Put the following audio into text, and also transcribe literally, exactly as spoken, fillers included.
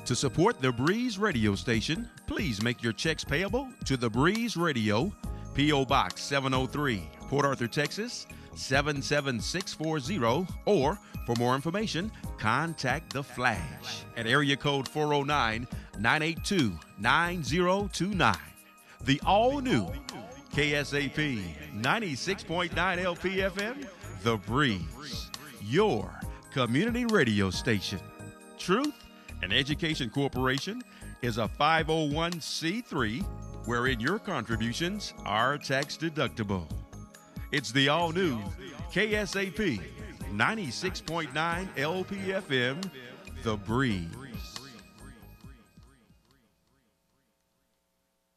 To support the Breeze radio station, please make your checks payable to the Breeze Radio, P O. Box seven oh three, Port Arthur, Texas seven seven six four zero, or for more information, contact The Flash at area code four oh nine, nine eight two, nine oh two nine. The all-new K S A P ninety-six point nine L P F M, The Breeze, your community radio station. Truth and Education Corporation is a five oh one c three wherein your contributions are tax deductible. It's the all-new K S A P ninety-six point nine L P F M, The Breeze.